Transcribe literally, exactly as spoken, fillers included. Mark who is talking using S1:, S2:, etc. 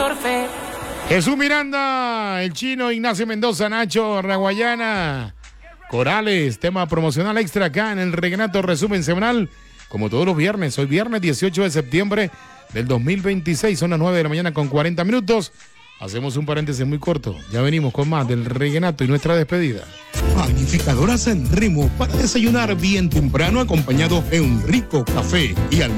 S1: Doctor Fe.
S2: Jesús Miranda, el Chino, Ignacio Mendoza, Nacho, Raguayana, Corales, tema promocional extra acá en el Reguenato Resumen Semanal, como todos los viernes. Hoy viernes dieciocho de septiembre del dos mil veintiséis, son las nueve de la mañana con cuarenta minutos. Hacemos un paréntesis muy corto. Ya venimos con más del Reguenato y nuestra despedida.
S3: Panificadora San Remo para desayunar bien temprano acompañado de un rico café y al